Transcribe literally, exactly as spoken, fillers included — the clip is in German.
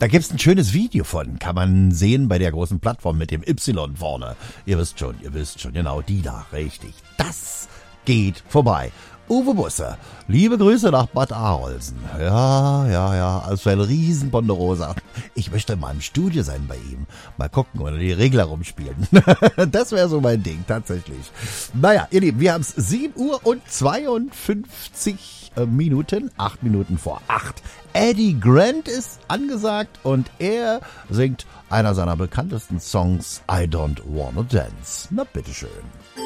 Da gibt's ein schönes Video von, kann man sehen bei der großen Plattform mit dem Y vorne. Ihr wisst schon, ihr wisst schon, genau, die da, richtig. Das geht vorbei. Uwe Busse, liebe Grüße nach Bad Arolsen. Ja, ja, ja, also ein riesen Ponderosa. Ich möchte mal im Studio sein bei ihm. Mal gucken oder die Regler rumspielen. Das wäre so mein Ding, tatsächlich. Naja, ihr Lieben, wir haben es sieben Uhr und zweiundfünfzig Minuten, acht Minuten vor acht. Eddie Grant ist angesagt und er singt einer seiner bekanntesten Songs, I Don't Wanna Dance. Na, bitteschön.